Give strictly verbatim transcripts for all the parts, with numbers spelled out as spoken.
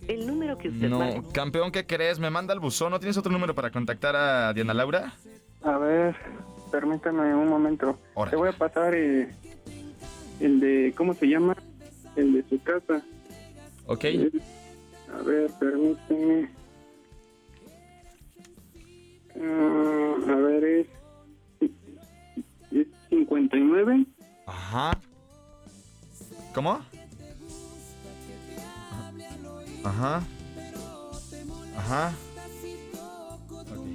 El número que usted No, marcó. campeón, ¿qué crees? Me manda al buzón. ¿No tienes otro número para contactar a Diana Laura? A ver, permítame un momento. Órale. Te voy a pasar eh, el de, ¿cómo se llama? El de su casa. Ok. Eh, a ver, permíteme. Ah, a ver, es, es cincuenta y nueve. Ajá. ¿Cómo? Ajá. Ajá. Ok.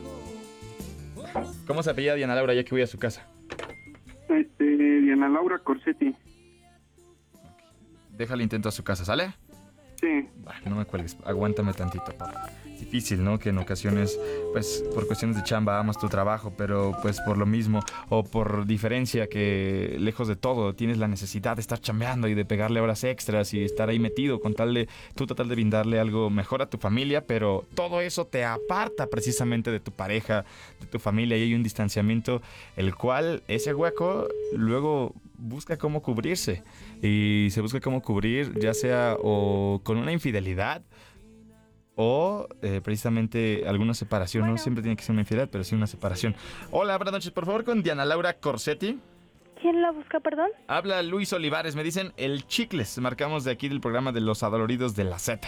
¿Cómo se apellida Diana Laura ya que voy a su casa? Este, Diana Laura Corsetti. Déjale intento a su casa, ¿sale? Sí. Bah, no me cuelgues, aguántame tantito, porfa. Es difícil, ¿no? Que en ocasiones, pues, por cuestiones de chamba amas tu trabajo, pero pues por lo mismo, o por diferencia que lejos de todo, tienes la necesidad de estar chambeando y de pegarle horas extras y estar ahí metido con tal de, tú tratar de brindarle algo mejor a tu familia, pero todo eso te aparta precisamente de tu pareja, de tu familia, y hay un distanciamiento, el cual ese hueco luego busca cómo cubrirse, y se busca cómo cubrir ya sea o con una infidelidad o eh, precisamente alguna separación. Bueno. No siempre tiene que ser una infidelidad, pero sí una separación. Hola, buenas noches, por favor, con Diana Laura Corsetti. ¿Quién la busca, perdón? Habla Luis Olivares, me dicen el Chicles, marcamos de aquí del programa de Los Adoloridos de la Z.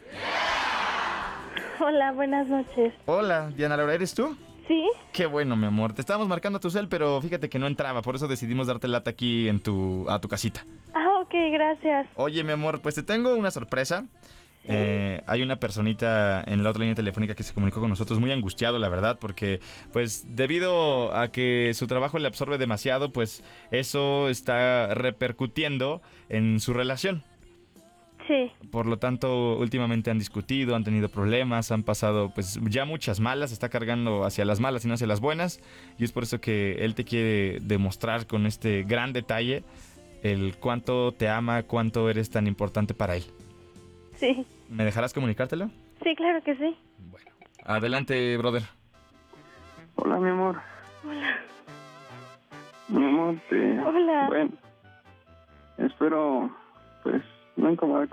Hola, buenas noches. Hola, Diana Laura, ¿eres tú? ¿Sí? Qué bueno, mi amor. Te estábamos marcando tu cel, pero fíjate que no entraba, por eso decidimos darte lata aquí en tu, a tu casita. Ah, ok, gracias. Oye, mi amor, pues te tengo una sorpresa. Eh, hay una personita en la otra línea telefónica que se comunicó con nosotros muy angustiado, la verdad, porque pues debido a que su trabajo le absorbe demasiado, pues eso está repercutiendo en su relación. Sí. Por lo tanto, últimamente han discutido, han tenido problemas, han pasado pues ya muchas malas, está cargando hacia las malas y no hacia las buenas, y es por eso que él te quiere demostrar con este gran detalle el cuánto te ama, cuánto eres tan importante para él. Sí. ¿Me dejarás comunicártelo? Sí, claro que sí. Bueno, adelante, brother. Hola, mi amor. Hola. Mi amor, te... Hola. Bueno, espero, pues, no incomodar